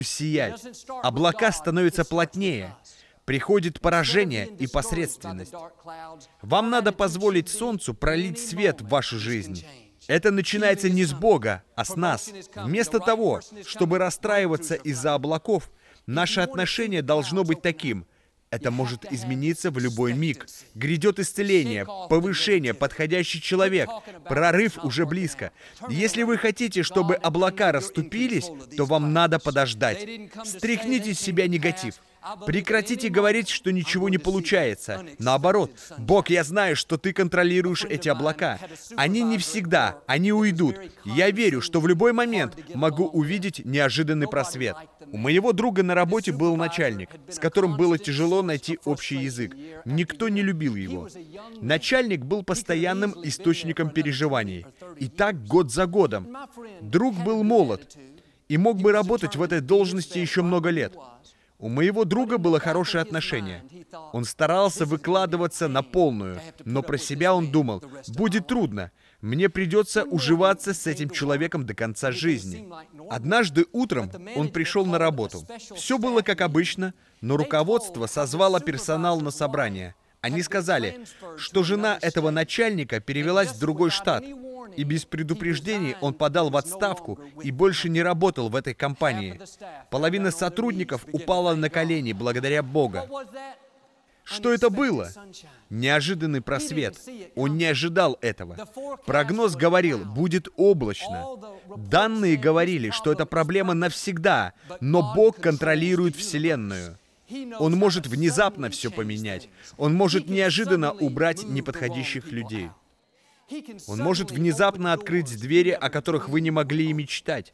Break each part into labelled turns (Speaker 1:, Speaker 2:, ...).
Speaker 1: сиять. Облака становятся плотнее. Приходит поражение и посредственность. Вам надо позволить солнцу пролить свет в вашу жизнь. Это начинается не с Бога, а с нас. Вместо того, чтобы расстраиваться из-за облаков, наше отношение должно быть таким: это может измениться в любой миг. Грядет исцеление, повышение, подходящий человек. Прорыв уже близко. Если вы хотите, чтобы облака расступились, то вам надо подождать. Стряхните с себя негатив. Прекратите говорить, что ничего не получается. Наоборот, Бог, я знаю, что Ты контролируешь эти облака. Они не всегда, они уйдут. Я верю, что в любой момент могу увидеть неожиданный просвет. У моего друга на работе был начальник, с которым было тяжело найти общий язык. Никто не любил его. Начальник был постоянным источником переживаний. И так год за годом. Друг был молод и мог бы работать в этой должности еще много лет. У моего друга было хорошее отношение. Он старался выкладываться на полную, но про себя он думал: будет трудно, мне придется уживаться с этим человеком до конца жизни. Однажды утром он пришел на работу. Все было как обычно, но руководство созвало персонал на собрание. Они сказали, что жена этого начальника перевелась в другой штат, и без предупреждений он подал в отставку и больше не работал в этой компании. Половина сотрудников упала на колени благодаря Богу. Что это было? Неожиданный просвет. Он не ожидал этого. Прогноз говорил, будет облачно. Данные говорили, что это проблема навсегда, но Бог контролирует Вселенную. Он может внезапно все поменять. Он может неожиданно убрать неподходящих людей. Он может внезапно открыть двери, о которых вы не могли и мечтать.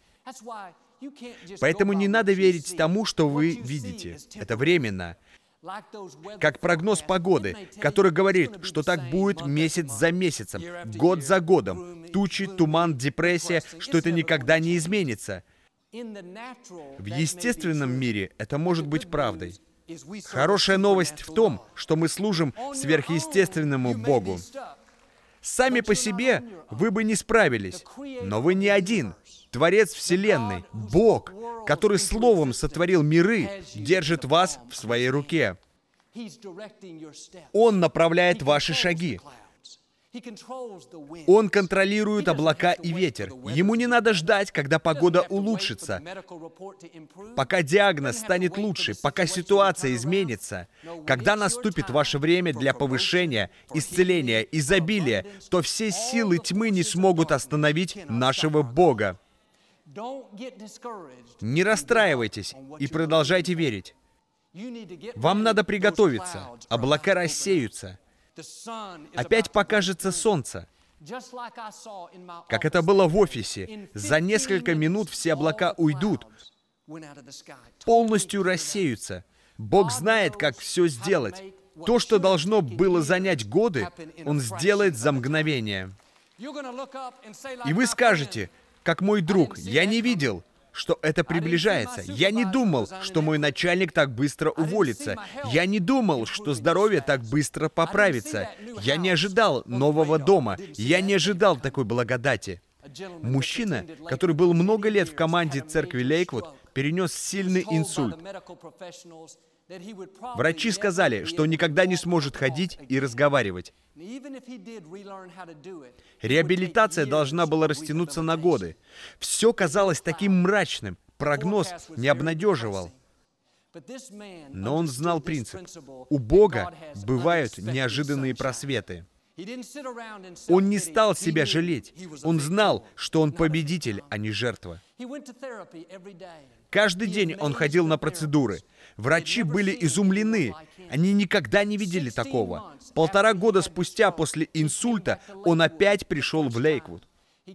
Speaker 1: Поэтому не надо верить тому, что вы видите. Это временно. Как прогноз погоды, который говорит, что так будет месяц за месяцем, год за годом. Тучи, туман, депрессия, что это никогда не изменится. В естественном мире это может быть правдой. Хорошая новость в том, что мы служим сверхъестественному Богу. Сами по себе вы бы не справились, но вы не один. Творец Вселенной, Бог, который Словом сотворил миры, держит вас в своей руке. Он направляет ваши шаги. Он контролирует облака и ветер. Ему не надо ждать, когда погода улучшится, пока диагноз станет лучше, пока ситуация изменится. Когда наступит ваше время для повышения, исцеления, изобилия, то все силы тьмы не смогут остановить нашего Бога. Не расстраивайтесь и продолжайте верить. Вам надо приготовиться. Облака рассеются. Опять покажется солнце. Как это было в офисе. За несколько минут все облака уйдут, полностью рассеются. Бог знает, как все сделать. То, что должно было занять годы, Он сделает за мгновение. И вы скажете, как мой друг, я не видел, что это приближается. Я не думал, что мой начальник так быстро уволится. Я не думал, что здоровье так быстро поправится. Я не ожидал нового дома. Я не ожидал такой благодати. Мужчина, который был много лет в команде церкви Лейквуд, перенес сильный инсульт. Врачи сказали, что он никогда не сможет ходить и разговаривать. Реабилитация должна была растянуться на годы. Все казалось таким мрачным. Прогноз не обнадеживал. Но он знал принцип. У Бога бывают неожиданные просветы. Он не стал себя жалеть. Он знал, что он победитель, а не жертва. Каждый день он ходил на процедуры. Врачи были изумлены. Они никогда не видели такого. 1,5 года спустя после инсульта он опять пришел в Лейквуд.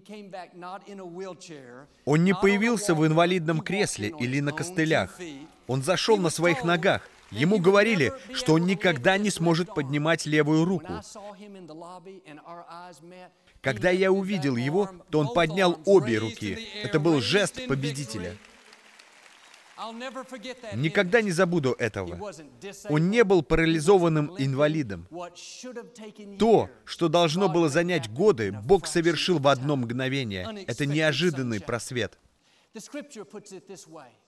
Speaker 1: Он не появился в инвалидном кресле или на костылях. Он зашел на своих ногах. Ему говорили, что он никогда не сможет поднимать левую руку. Когда я увидел его, то он поднял обе руки. Это был жест победителя. Никогда не забуду этого. Он не был парализованным инвалидом. То, что должно было занять годы, Бог совершил в одно мгновение. Это неожиданный просвет.